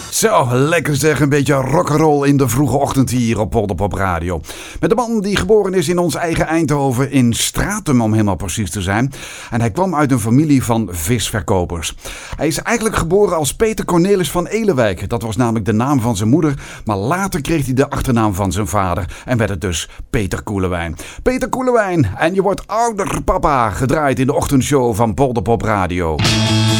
Zo, lekker zeg, een beetje rock'n'roll in de vroege ochtend hier op Polderpop Radio. Met een man die geboren is in ons eigen Eindhoven, in Stratum om helemaal precies te zijn. En hij kwam uit een familie van visverkopers. Hij is eigenlijk geboren als Peter Cornelis van Elewijk. Dat was namelijk de naam van zijn moeder, maar later kreeg hij de achternaam van zijn vader en werd het dus Peter Koelewijn. Peter Koelewijn, en je wordt ouder papa, gedraaid in de ochtendshow van Polderpop Radio.